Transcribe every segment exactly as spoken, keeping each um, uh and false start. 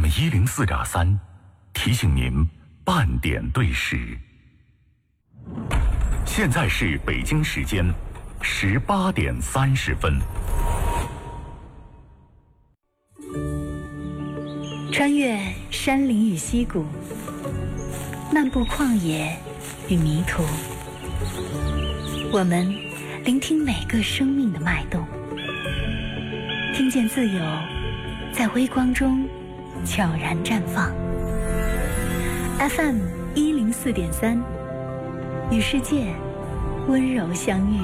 M 一零四点三提醒您半点对时。现在是北京时间十八点三十分。 穿越山林与溪谷，漫步旷野与迷途，我们聆听每个生命的脉动，听见自由在微光中悄然绽放。F M 一零四点三，与世界温柔相遇。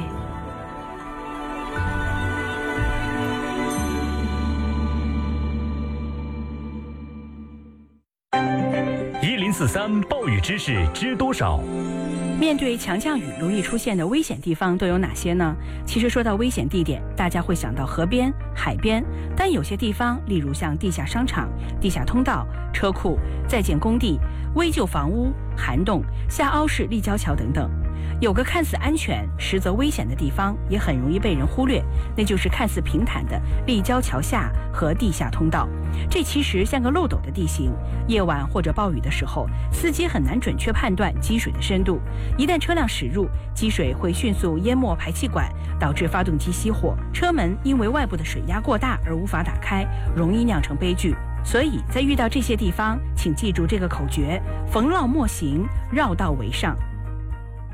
一零四三暴雨知识知多少？ 面对强降雨容易出现的危险地方都有哪些呢？其实说到危险地点，大家会想到河边、海边，但有些地方，例如像地下商场、地下通道、车库、在建工地、危旧房屋、涵洞、下凹式立交桥等等。有个看似安全实则危险的地方，也很容易被人忽略，那就是看似平坦的立交桥下和地下通道。这其实像个漏斗的地形，夜晚或者暴雨的时候，司机很难准确判断积水的深度。一旦车辆驶入，积水会迅速淹没排气管，导致发动机熄火，车门因为外部的水压过大而无法打开，容易酿成悲剧。所以在遇到这些地方，请记住这个口诀：逢涝莫行，绕道为上。